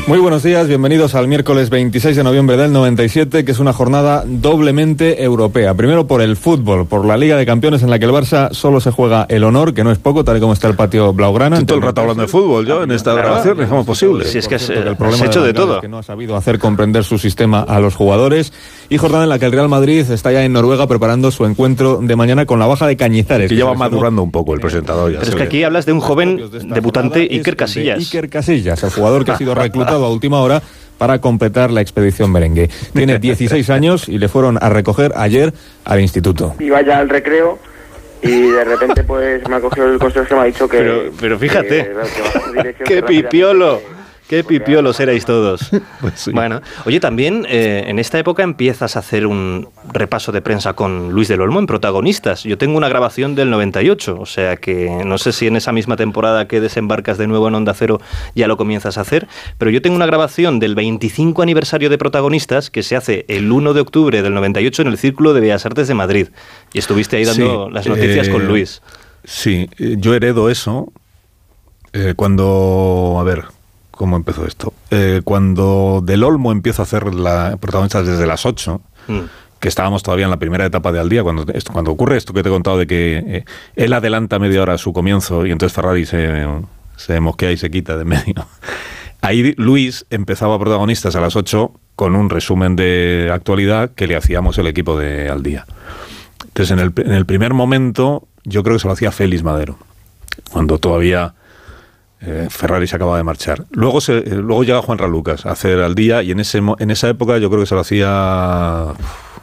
Muy buenos días, bienvenidos al miércoles 26 de noviembre del 97, que es una jornada doblemente europea. Primero por el fútbol, por la Liga de Campeones en la que el Barça solo se juega el honor, que no es poco, tal y como está el patio blaugrana. Estoy todo el rato hablando de fútbol, yo en esta grabación, es como posible. Si es que el problema has hecho de todo. Es que no ha sabido hacer comprender su sistema a los jugadores. Y jornada en la que el Real Madrid está ya en Noruega preparando su encuentro de mañana con la baja de Cañizares. Que ya va madurando un poco el presentador. Ya pero es que aquí hablas de un joven debutante, Iker Casillas. Iker Casillas, el jugador que ha sido reclutado a última hora para completar la expedición merengue. Tiene 16 años y le fueron a recoger ayer al instituto. Iba ya al recreo y de repente pues me ha cogido el conserje que me ha dicho que... Pero fíjate, qué pipiolo. Qué pipiolos erais todos. Pues sí. Bueno, oye, también en esta época empiezas a hacer un repaso de prensa con Luis del Olmo en Protagonistas. Yo tengo una grabación del 98, o sea que no sé si en esa misma temporada que desembarcas de nuevo en Onda Cero ya lo comienzas a hacer, pero yo tengo una grabación del 25 aniversario de Protagonistas que se hace el 1 de octubre del 98 en el Círculo de Bellas Artes de Madrid. Y estuviste ahí dando las noticias con Luis. Sí, yo heredo eso cuando... A ver... ¿Cómo empezó esto? Cuando Del Olmo empieza a hacer la Protagonistas desde las 8, que estábamos todavía en la primera etapa de Al Día, cuando ocurre esto que te he contado de que él adelanta media hora su comienzo y entonces Ferrari se mosquea y se quita de medio. Ahí Luis empezaba Protagonistas a las 8 con un resumen de actualidad que le hacíamos el equipo de Al Día. Entonces en el primer momento yo creo que se lo hacía Félix Madero, cuando todavía... Ferrari se acaba de marchar. Luego llega Juan Ralucas a hacer Al Día y en esa época yo creo que se lo hacía...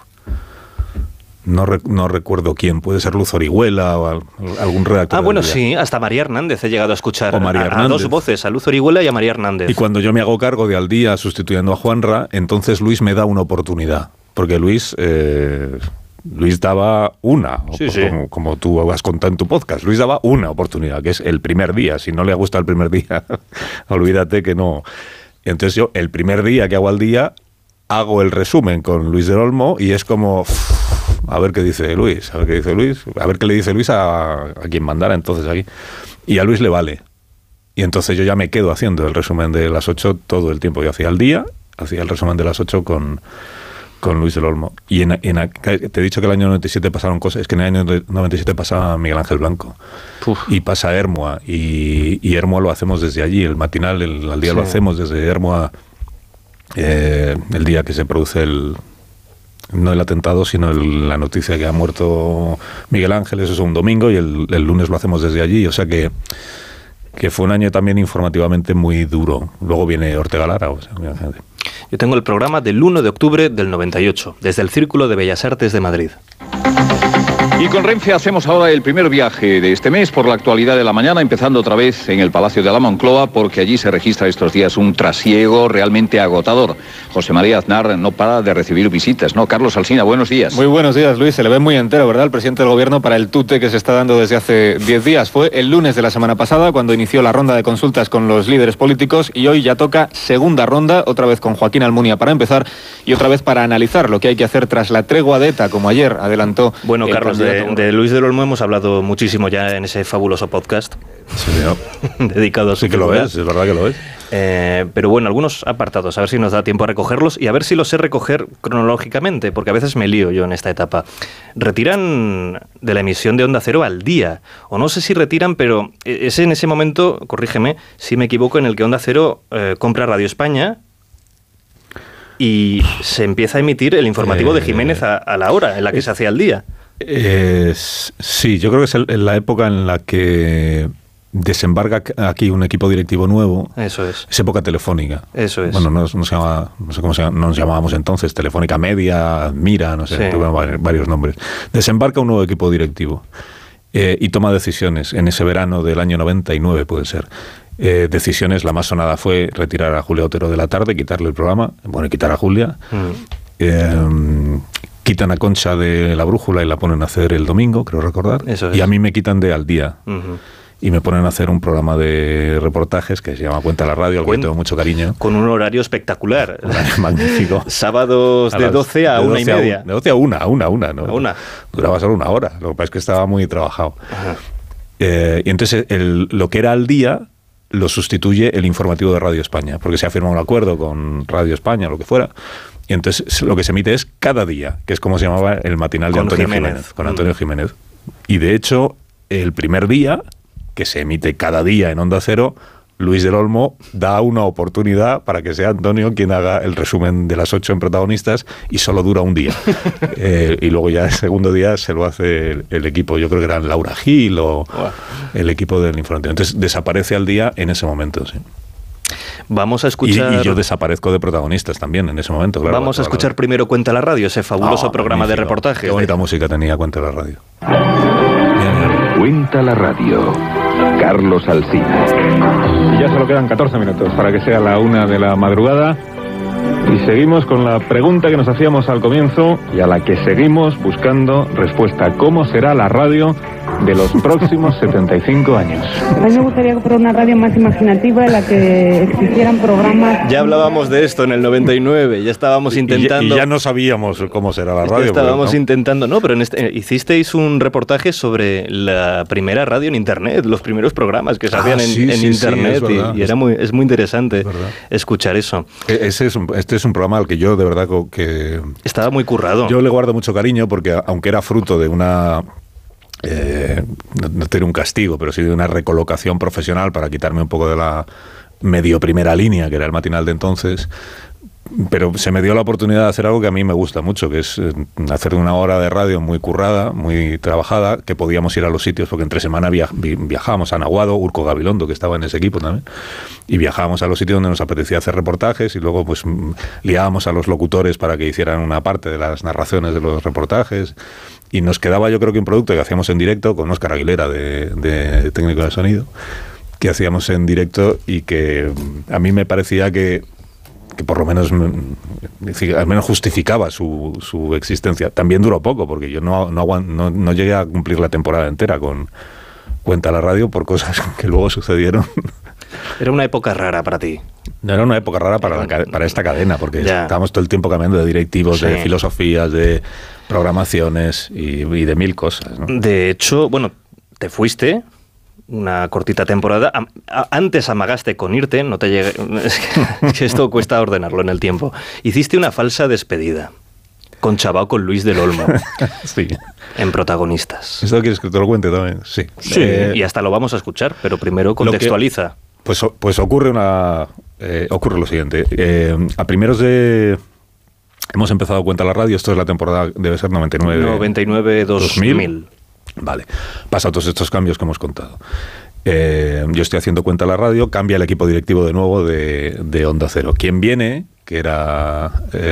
No recuerdo quién, puede ser Luz Orihuela o algún redactor. Ah, bueno, sí, hasta María Hernández he llegado a escuchar a dos voces, a Luz Orihuela y a María Hernández. Y cuando yo me hago cargo de Al Día sustituyendo a Juanra, entonces Luis me da una oportunidad, porque Luis daba una, como tú has contado en tu podcast, Luis daba una oportunidad, que es el primer día. Si no le gusta el primer día, olvídate que no. Y entonces yo, el primer día que hago Al Día, hago el resumen con Luis del Olmo y es como, a ver qué dice Luis, a ver qué le dice Luis a quien mandara entonces aquí. Y a Luis le vale. Y entonces yo ya me quedo haciendo el resumen de las 8 todo el tiempo. Yo hacía Al Día, hacía el resumen de las 8 con Luis del Olmo. Y te he dicho que el año 97 pasaron cosas, es que en el año 97 pasaba Miguel Ángel Blanco. Y pasa Hermoa, y Hermoa lo hacemos desde allí, el matinal, Al Día lo hacemos desde Hermoa, el día que se produce no el atentado, sino la noticia que ha muerto Miguel Ángel, eso es un domingo, y el lunes lo hacemos desde allí, o sea que fue un año también informativamente muy duro. Luego viene Ortega Lara, o sea, imagínate. Yo tengo el programa del 1 de octubre del 98, desde el Círculo de Bellas Artes de Madrid. Y con Renfe hacemos ahora el primer viaje de este mes por la actualidad de la mañana, empezando otra vez en el Palacio de la Moncloa, porque allí se registra estos días un trasiego realmente agotador. José María Aznar no para de recibir visitas, ¿no? Carlos Alsina, buenos días. Muy buenos días, Luis. Se le ve muy entero, ¿verdad?, el presidente del gobierno para el tute que se está dando desde hace 10 días. Fue el lunes de la semana pasada cuando inició la ronda de consultas con los líderes políticos y hoy ya toca segunda ronda, otra vez con Joaquín Almunia para empezar y otra vez para analizar lo que hay que hacer tras la tregua de ETA, como ayer adelantó. Bueno, Carlos, de Luis del Olmo hemos hablado muchísimo ya en ese fabuloso podcast. Sí, dedicado a su sí que figura. lo es verdad que lo es. Pero bueno, algunos apartados, a ver si nos da tiempo a recogerlos y a ver si los sé recoger cronológicamente, porque a veces me lío yo en esta etapa. Retiran de la emisión de Onda Cero Al Día, o no sé si retiran, pero es en ese momento, corrígeme si me equivoco, en el que Onda Cero compra Radio España y se empieza a emitir el informativo de Jiménez a la hora en la que se hacía Al Día. Sí, yo creo que es en la época en la que desembarca aquí un equipo directivo nuevo. Eso es. Es época telefónica. Eso es. Bueno, no se llama, no sé cómo se llama, no nos llamábamos entonces, Telefónica Media, Mira, no sé, tuvieron varios nombres. Desembarca un nuevo equipo directivo y toma decisiones en ese verano del año 99, puede ser. Decisiones, la más sonada fue retirar a Julia Otero de la tarde, quitarle el programa, bueno, quitar a Julia. Quitan a Concha de La Brújula y la ponen a hacer el domingo, creo recordar. Eso es. Y a mí me quitan de Al Día. Y me ponen a hacer un programa de reportajes que se llama Cuenta la Radio, al que tengo mucho cariño. Con un horario espectacular. Magnífico. Sábados de 12 a 1:30. De 12 a 1, ¿no? A 1. Duraba solo una hora. Lo que pasa es que estaba muy trabajado. Y entonces lo que era Al Día lo sustituye el informativo de Radio España, porque se ha firmado un acuerdo con Radio España, lo que fuera, y entonces lo que se emite es cada día, que es como se llamaba el matinal de Antonio Jiménez, con Antonio Jiménez. Y de hecho, el primer día, que se emite cada día en Onda Cero, Luis del Olmo da una oportunidad para que sea Antonio quien haga el resumen de las 8 en Protagonistas, y solo dura un día. Y luego ya el segundo día se lo hace el equipo, yo creo que eran Laura Gil o el equipo del informativo. Entonces desaparece al día en ese momento, sí. Vamos a escuchar... Y yo desaparezco de Protagonistas también en ese momento, claro. Vamos a escuchar primero Cuenta la Radio, ese fabuloso programa de reportajes. Qué bonita música tenía Cuenta la Radio. Cuenta la Radio. Carlos Alsina. Y ya solo quedan 14 minutos para que sea la 1 de la madrugada. Y seguimos con la pregunta que nos hacíamos al comienzo y a la que seguimos buscando respuesta. ¿Cómo será la radio de los próximos 75 años? A mí me gustaría que fuera una radio más imaginativa en la que existieran programas... Ya hablábamos de esto en el 99, ya estábamos intentando... Y ya no sabíamos cómo será la radio. Estábamos intentando... No, pero hicisteis un reportaje sobre la primera radio en Internet, los primeros programas que se hacían en Internet, y es muy interesante escuchar eso. Este es un programa al que yo de verdad que... Estaba muy currado. Yo le guardo mucho cariño porque aunque era fruto de una... no tener un castigo, pero sí de una recolocación profesional para quitarme un poco de la medio primera línea, que era el matinal de entonces, pero se me dio la oportunidad de hacer algo que a mí me gusta mucho, que es hacer una hora de radio muy currada, muy trabajada, que podíamos ir a los sitios, porque entre semana viajábamos a Naguado, Urco Gabilondo, que estaba en ese equipo también, y viajábamos a los sitios donde nos apetecía hacer reportajes, y luego pues liábamos a los locutores para que hicieran una parte de las narraciones de los reportajes, y nos quedaba, yo creo que un producto que hacíamos en directo con Óscar Aguilera de técnico de sonido, que hacíamos en directo y que a mí me parecía que por lo menos al menos justificaba su existencia. También duró poco, porque yo no llegué a cumplir la temporada entera con Cuenta la Radio por cosas que luego sucedieron. Era una época rara para ti. No era una época rara para esta cadena, porque estábamos todo el tiempo cambiando de directivos, de filosofías, de programaciones y de mil cosas, ¿no? De hecho, bueno, te fuiste una cortita temporada. Antes amagaste con irte, no te llegué. Es que esto cuesta ordenarlo en el tiempo. Hiciste una falsa despedida con Chabao, con Luis del Olmo. Sí. En Protagonistas. ¿Esto quieres que te lo cuente también? Sí. Y hasta lo vamos a escuchar, pero primero contextualiza. Pues ocurre lo siguiente. A primeros de... Hemos empezado Cuenta la Radio, esto es la temporada, debe ser 99-2000. Vale, pasa todos estos cambios que hemos contado. Yo estoy haciendo Cuenta la Radio, cambia el equipo directivo de nuevo de Onda Cero. Quien viene, que era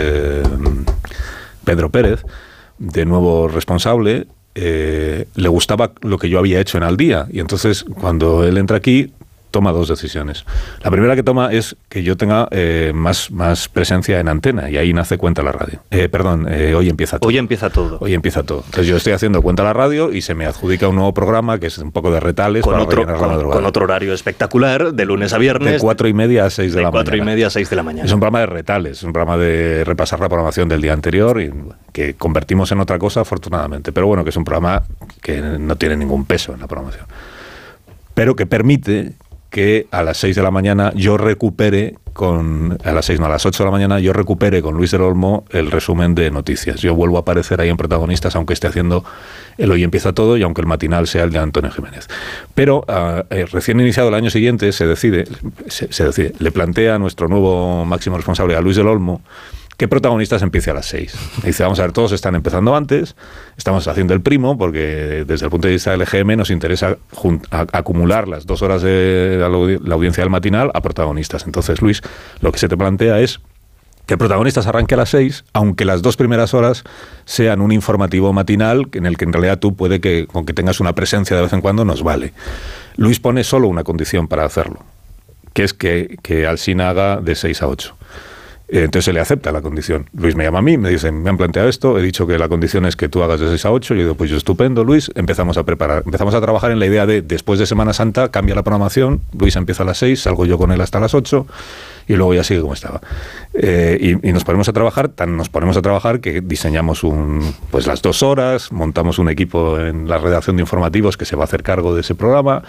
Pedro Pérez, de nuevo responsable, le gustaba lo que yo había hecho en Al Día, y entonces cuando él entra aquí toma dos decisiones. La primera que toma es que yo tenga más presencia en antena, y ahí nace Cuenta la Radio. Hoy empieza todo. Hoy empieza todo. Hoy empieza todo. Entonces yo estoy haciendo Cuenta la Radio y se me adjudica un nuevo programa que es un poco de retales con otro horario espectacular, de lunes a viernes. De 4:30 a 6 de la mañana. De 4:30 a 6 de la mañana. Es un programa de retales, es un programa de repasar la programación del día anterior y que convertimos en otra cosa, afortunadamente. Pero bueno, que es un programa que no tiene ningún peso en la programación. Pero que permite que a las 6 de la mañana yo recupere a las 8 de la mañana yo recupere con Luis del Olmo el resumen de noticias. Yo vuelvo a aparecer ahí en Protagonistas, aunque esté haciendo el Hoy empieza todo y aunque el matinal sea el de Antonio Jiménez. Pero recién iniciado el año siguiente se decide, le plantea a nuestro nuevo máximo responsable, a Luis del Olmo, que Protagonistas empiece a las 6. Dice, vamos a ver, todos están empezando antes, estamos haciendo el primo, porque desde el punto de vista del EGM nos interesa acumular las 2 horas de la audiencia del matinal a Protagonistas. Entonces, Luis, lo que se te plantea es que Protagonistas arranque a las 6, aunque las 2 primeras horas sean un informativo matinal, en el que en realidad tú puede que, con que tengas una presencia de vez en cuando, nos vale. Luis pone solo una condición para hacerlo, que es que Alsina haga de 6 a 8. Entonces se le acepta la condición. Luis me llama a mí, me dice, me han planteado esto, he dicho que la condición es que tú hagas de 6 a 8, yo digo, pues yo estupendo, Luis, empezamos a trabajar en la idea de, después de Semana Santa, cambia la programación, Luis empieza a las 6, salgo yo con él hasta las 8, y luego ya sigue como estaba. Y nos ponemos a trabajar, que diseñamos las 2 horas, montamos un equipo en la redacción de informativos que se va a hacer cargo de ese programa,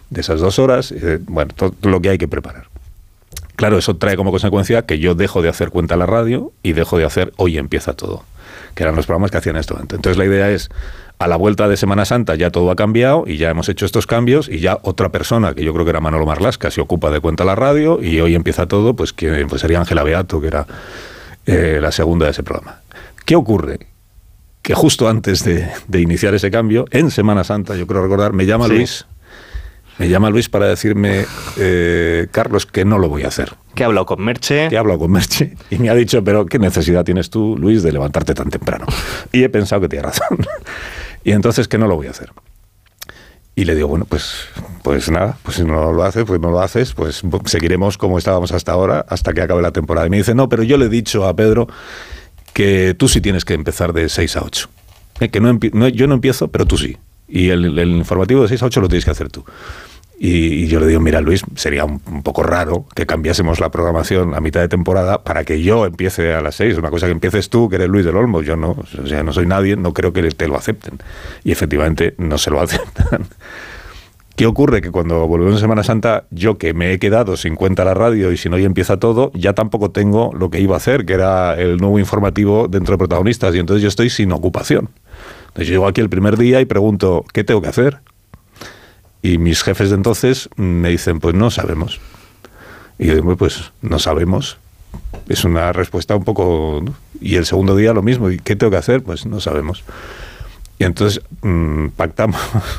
de esas 2 horas, bueno, todo lo que hay que preparar. Claro, eso trae como consecuencia que yo dejo de hacer Cuenta la Radio y dejo de hacer Hoy Empieza Todo, que eran los programas que hacían esto antes. Entonces la idea es, a la vuelta de Semana Santa ya todo ha cambiado y ya hemos hecho estos cambios y ya otra persona, que yo creo que era Manolo Marlasca, se ocupa de Cuenta la Radio, y Hoy Empieza Todo, pues que pues sería Ángela Beato, que era la segunda de ese programa. ¿Qué ocurre? Que justo antes de iniciar ese cambio, en Semana Santa, yo creo recordar, me llama Luis para decirme, Carlos, que no lo voy a hacer. Que he hablado con Merche. Y me ha dicho, pero ¿qué necesidad tienes tú, Luis, de levantarte tan temprano? Y he pensado que tiene razón. Y entonces que no lo voy a hacer. Y le digo, bueno, pues nada, pues si no lo haces, pues no lo haces, pues seguiremos como estábamos hasta ahora, hasta que acabe la temporada. Y me dice, no, pero yo le he dicho a Pedro que tú sí tienes que empezar de 6 a 8. Que yo no empiezo, pero tú sí. Y el informativo de 6 a 8 lo tienes que hacer tú. Y yo le digo, mira, Luis, sería un poco raro que cambiásemos la programación a mitad de temporada para que yo empiece a las 6. Una cosa que empieces tú, que eres Luis del Olmo. Yo no, o sea, no soy nadie, no creo que te lo acepten. Y efectivamente no se lo aceptan. ¿Qué ocurre? Que cuando volvemos en Semana Santa, yo que me he quedado sin Cuenta la Radio y si no Hoy Empieza Todo, ya tampoco tengo lo que iba a hacer, que era el nuevo informativo dentro de Protagonistas. Y entonces yo estoy sin ocupación. Entonces yo llego aquí el primer día y pregunto, ¿qué tengo que hacer? Y mis jefes de entonces me dicen, pues no sabemos. Y yo digo, pues no sabemos. Es una respuesta un poco... ¿no? Y el segundo día lo mismo. ¿Y qué tengo que hacer? Pues no sabemos. Y entonces pactamos...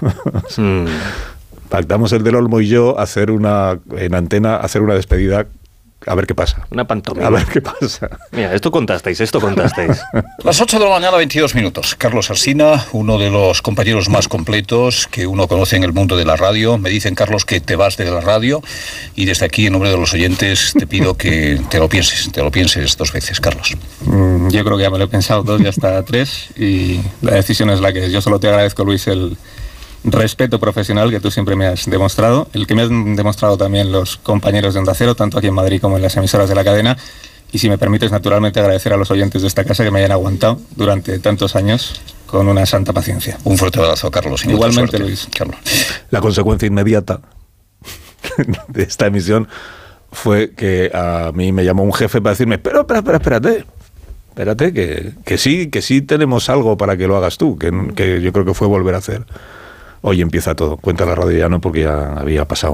Pactamos el del Olmo y yo en antena hacer una despedida. A ver qué pasa. Una pantomima. A ver qué pasa. Mira, esto contasteis. Las 8 de la mañana, 22 minutos. Carlos Alsina, uno de los compañeros más completos que uno conoce en el mundo de la radio. Me dicen, Carlos, que te vas de la radio y desde aquí, en nombre de los oyentes, te pido que te lo pienses 2 veces, Carlos. Yo creo que ya me lo he pensado 2 y hasta 3 y la decisión es la que es. Yo solo te agradezco, Luis, el respeto profesional que tú siempre me has demostrado, el que me han demostrado también los compañeros de Onda Cero, tanto aquí en Madrid como en las emisoras de la cadena, y si me permites, naturalmente, agradecer a los oyentes de esta casa que me hayan aguantado durante tantos años con una santa paciencia. Un fuerte abrazo, Carlos. Igualmente, Luis. Carlos. La consecuencia inmediata de esta emisión fue que a mí me llamó un jefe para decirme, pero espérate, que sí tenemos algo para que lo hagas tú, que yo creo que fue volver a hacer Hoy Empieza Todo. Cuenta la Radio ya no, porque ya había pasado